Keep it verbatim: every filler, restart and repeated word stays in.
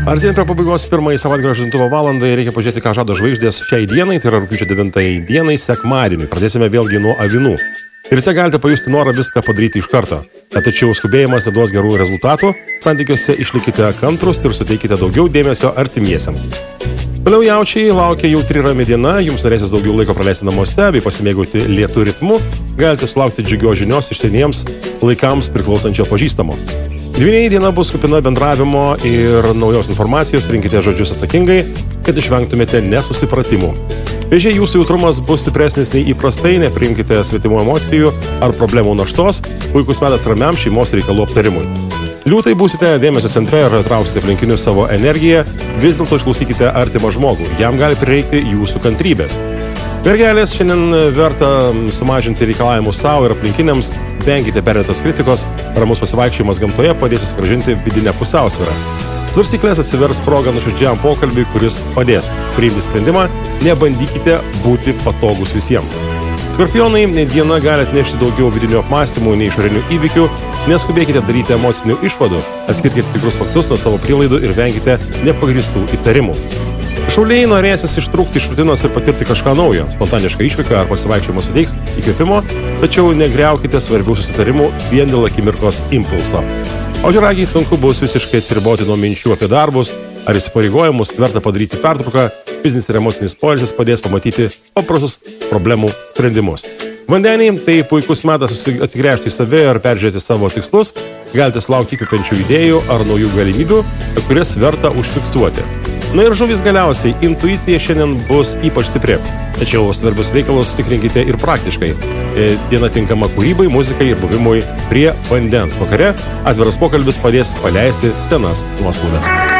Artėjant prie pabaigos pirmąjį savaitgalio žadintuvo valandai reikia pažiūrėti, ką žada žvaigždės šiai dienai, tai yra rugpjūčio devintai dienai, sekmadienį. Pradėsime vėlgi nuo avinų. Ir te galite pajusti norą viską padaryti iš karto. Tačiau skubėjimas neduos gerų rezultatų, santykiuose išlikite kantrus ir suteikite daugiau dėmesio artimiesiems. Toliau jaučiai laukia jautri rami diena, jums norėsis daugiau laiko praleisti namuose bei pasimėgauti lėtų ritmu, galite sulaukti džiugios žinios iš seniems laikams priklausančio pažįstamo. Dvyniai diena bus kupina bendravimo ir naujos informacijos, rinkite žodžius atsakingai, kad išvengtumėte nesusipratimų. Vėžiai, jūsų jautrumas bus stipresnis nei įprastai, nepriimkite svetimų emocijų ar problemų naštos, puikus metas ramiam šeimos reikalų aptarimui. Liūtai, būsite dėmesio centre ir trauksite aplinkinius savo energiją, vis dėlto išklausykite artimą žmogų, jam gali prireikti jūsų kantrybės. Mergelės, šiandien verta sumažinti reikalavimus savo ir aplinkiniams, vengite perdėtos kritikos, ramus pasivaikščiojimas gamtoje padės susigrąžinti vidinę pusiausvyrą. Svarstyklės atsivers progą nuoširdžiam pokalbiui, kuris padės priimti sprendimą, nebandykite būti patogus visiems. Skorpionai, diena gali atnešti daugiau vidinių apmąstymų nei išorinių įvykių, neskubėkite daryti emocinių išvadų, atskirkite tikrus faktus nuo savo prielaidų ir vengite nepagristų įtarimų. Šauliai, norėsis ištrūkti iš rutinos ir patirti kažką naujo, spontanišką išvyką ar pasivaikščiojimą suteiks įkvėpimo, tačiau negriaukite svarbių susitarimų vien dėl akimirkos impulso. Ožiaragiai, sunku bus visiškai atsiriboti nuo minčių apie darbus ar įsipareigojimus, verta padaryti pertrauką, fizinis ir emocinis poilsis padės pamatyti paprastus problemų sprendimus. Vandeniai, tai puikus metas atsigręžti į save ir peržiūrėti savo tikslus, galite sulaukti įkvepiančių idėjų ar naujų galimybių, kurias verta užfiksuoti. Na ir žuvis galiausiai, intuicija šiandien bus ypač stipri, tačiau svarbius reikalus tikrinkite ir praktiškai. Diena tinkama kūrybai, muzikai ir buvimui prie vandens. Vakare atviras pokalbis padės paleisti senas nuoskaudas.